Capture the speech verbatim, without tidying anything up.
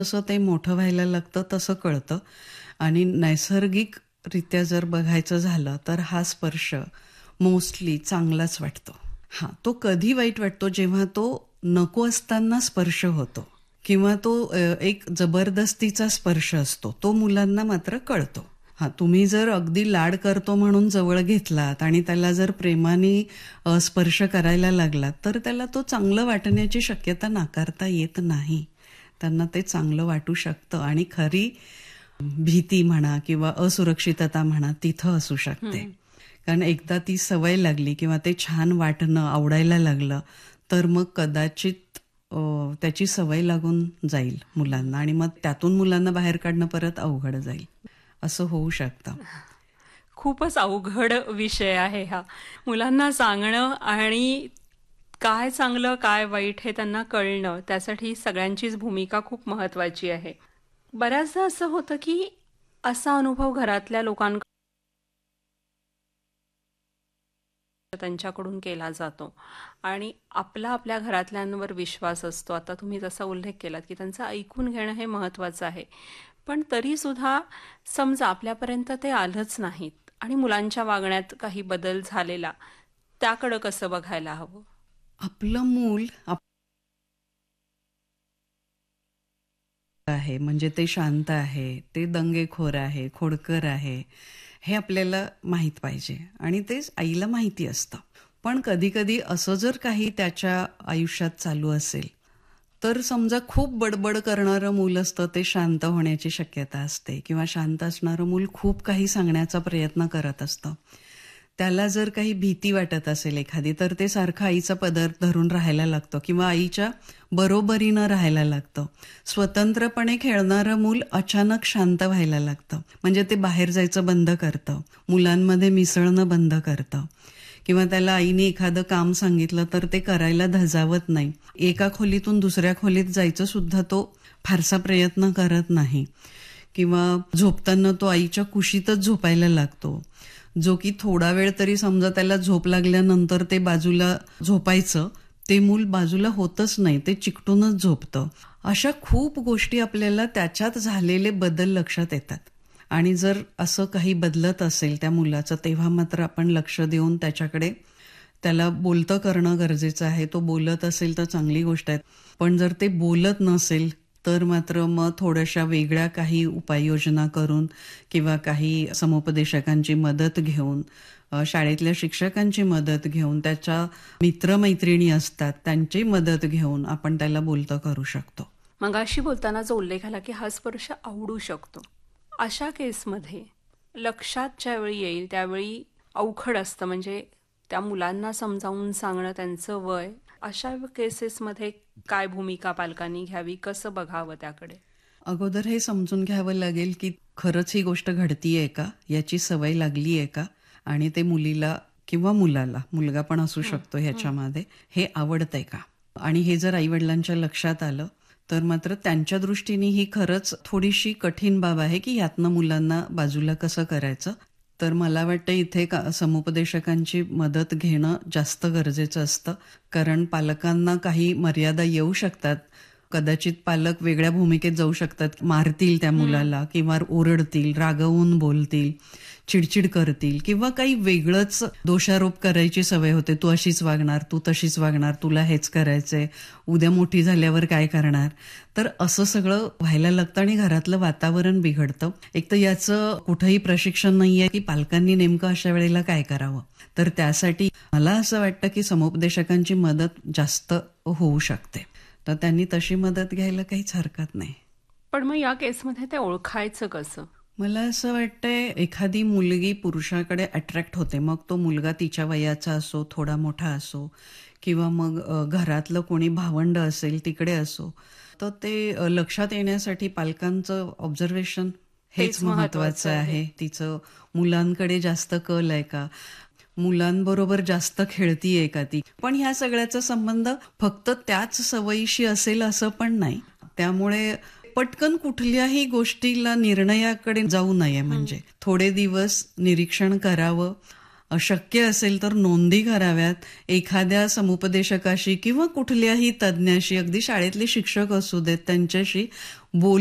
जसं ते मोठं व्हायला लागतं तसं कळतं. आणि नैसर्गिकरित्या जर बघायचं झालं तर हा स्पर्श मोस्टली चांगलाच वाटतो. हां, तो कधी वाईट वाटतो जेव्हा तो नको असताना स्पर्श होतो किंवा तो अ, एक जबरदस्तीचा स्पर्श असतो. तो मुलांना मात्र कळतो. हां, तुम्ही जर अगदी लाड करतो म्हणून जवळ घेतलात आणि त्याला जर प्रेमाने अ, स्पर्श करायला लागलात, तर त्याला तो चांगलं वाटण्याची शक्यता नाकारता येत नाही. त्यांना ते चांगलं वाटू शकतं आणि खरी भीती म्हणा किंवा असुरक्षितता म्हणा तिथं असू शकते. हं. कारण एकदा ती सवय लागली किंवा ते छान वाटणं, आवडायला लागलं, तर मग कदाचित अ, त्याची सवय लागून जाईल मुलांना आणि मग त्यातून मुलांना बाहेर काढणं परत अवघड जाईल. असं होऊ शकतं. खूपच अवघड विषय आहे हा. मुलांना सांगणं आणि काय चांगलं काय वाईट हे त्यांना कळणं, त्यासाठी सगळ्यांचीच भूमिका खूप महत्वाची आहे. बऱ्याचदा असं होतं की असा अनुभव घरातल्या लोकांकडून त्यांच्याकडून केला जातो आणि आपला आपल्या घरातल्यांवर विश्वास असतो. आता तुम्ही जसा उल्लेख केलात की त्यांचं ऐकून घेणं हे महत्वाचं आहे. पण तरी सुद्धा समजा आपल्यापर्यंत ते आलंच नाहीत आणि मुलांच्या वागण्यात काही बदल झालेला, त्याकडं कसं बघायला हवं? आपलं मूल आप आहे म्हणजे ते शांत आहे, ते दंगेखोर आहे, खोडकर आहे, हे आपल्याला माहीत पाहिजे आणि तेच आईला माहिती असतं. पण कधी-कधी असं जर काही त्याच्या आयुष्यात चालू असेल, तर समजा खूप बडबड करणारं मूल असतं ते शांत होण्याची शक्यता असते किंवा शांत असणारं मूल खूप काही सांगण्याचा प्रयत्न करत असतं. त्याला जर काही भीती वाटत असेल एखादी, तर ते सारखं आईचा पदर धरून राहायला लागतं किंवा आईच्या बरोबरीनं राहायला लागतं. स्वतंत्रपणे खेळणारं मूल अचानक शांत व्हायला लागतं. म्हणजे ते बाहेर जायचं बंद करतं, मुलांमध्ये मिसळणं बंद करतं किंवा त्याला आईने एखादं काम सांगितलं तर ते करायला धजावत नाही. एका खोलीतून दुसऱ्या खोलीत जायचं सुद्धा तो फारसा प्रयत्न करत नाही किंवा झोपताना तो आईच्या कुशीतच झोपायला लागतो. जो की थोडा वेळ तरी समजा त्याला झोप लागल्यानंतर ते बाजूला झोपायचं, ते मूल बाजूला होतच नाही, ते चिकटूनच झोपतं. अशा खूप गोष्टी आपल्याला त्याच्यात झालेले बदल लक्षात येतात. आणि जर असं काही बदलत असेल त्या मुलाचं, तेव्हा मात्र आपण लक्ष देऊन त्याच्याकडे त्याला बोलतं करणं गरजेचं आहे. तो बोलत असेल तर चांगली गोष्ट आहे. पण जर ते बोलत नसेल, तर मात्र मग थोड्याशा वेगळ्या काही उपाययोजना करून किंवा काही समुपदेशकांची मदत घेऊन, अ, शाळेतल्या शिक्षकांची मदत घेऊन, त्याच्या मित्रमैत्रिणी असतात त्यांची मदत घेऊन आपण त्याला बोलतं करू शकतो. मगाशी बोलताना जो उल्लेख आला की हा स्पर्श आवडू शकतो, अशा केसमध्ये लक्षात ज्यावेळी येईल त्यावेळी अवघड असतं. म्हणजे त्या मुलांना समजावून सांगणं, त्यांचं वय, अशा केसेसमध्ये काय भूमिका पालकांनी घ्यावी, कसं बघावं त्याकडे? अगोदर हे समजून घ्यावं लागेल की खरंच ही गोष्ट घडतीये का, याची सवय लागलीये का आणि ते मुलीला किंवा मुलाला, मुलगा पण असू हं, शकतो हं. ह्याच्यामध्ये, हे आवडतंय का. आणि हे जर आईवडिलांच्या लक्षात आलं तर मात्र त्यांच्या दृष्टीने ही खरंच थोडीशी कठीण बाब आहे की यातनं मुलांना बाजूला कसं करायचं. तर मला वाटतं इथे का समुपदेशकांची मदत घेणं जास्त गरजेचं असतं. कारण पालकांना काही मर्यादा येऊ शकतात. कदाचित पालक वेगळ्या भूमिकेत जाऊ शकतात, मारतील त्या हं. मुलाला किंवा ओरडतील, रागवून बोलतील, चिडचिड करतील किंवा काही वेगळंच दोषारोप करायची सवय होते. तू अशीच वागणार, तू तशीच वागणार, तुला हेच करायचंय, उद्या मोठी झाल्यावर काय करणार. तर असं सगळं व्हायला लागतं आणि घरातलं वातावरण बिघडतं. एक तर याचं कुठंही प्रशिक्षण नाहीये की पालकांनी नेमकं अशा वेळेला काय करावं. तर त्यासाठी मला असं वाटतं की समुपदेशकांची मदत जास्त होऊ शकते. तर त्यांनी तशी मदत घ्यायला काहीच हरकत नाही. पण मग या केसमध्ये ते ओळखायचं कसं? मला असं वाटतंय एखादी मुलगी पुरुषाकडे अट्रॅक्ट होते, मग तो मुलगा तिच्या वयाचा असो, थोडा मोठा असो किंवा मग अ, घरातलं कोणी भावंड असेल तिकडे असो, तर ते अ, लक्षात येण्यासाठी पालकांचं ऑब्झर्वेशन हेच तेच महत्वाचं महत्वाचं आहे. आहे. तिचं मुलांकडे जास्त कल आहे का, मुलांबरोबर जास्त खेळतीये का ती. पण ह्या सगळ्याचा संबंध फक्त त्याच सवयीशी असेल असं पण नाही. त्यामुळे पटकन कुठल्याही गोष्टीला निर्णयाकडे जाऊ नये. हं. म्हणजे थोडे दिवस निरीक्षण करावं, शक्य असेल तर नोंदी कराव्यात, एखाद्या समुपदेशकाशी किंवा कुठल्याही तज्ज्ञाशी, अगदी शाळेतले शिक्षक असू देत, त्यांच्याशी बोल